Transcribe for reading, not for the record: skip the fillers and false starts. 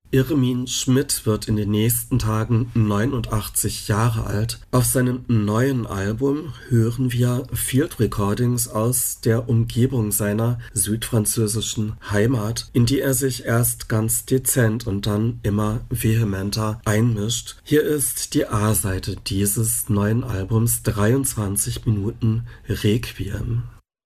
Irmin Schmidt wird in den nächsten Tagen 89 Jahre alt. Auf seinem neuen Album hören wir Field Recordings aus der Umgebung seiner südfranzösischen Heimat, in die er sich erst ganz dezent und dann immer vehementer einmischt. Hier ist die A-Seite dieses neuen Albums, 23 Minuten Requiem.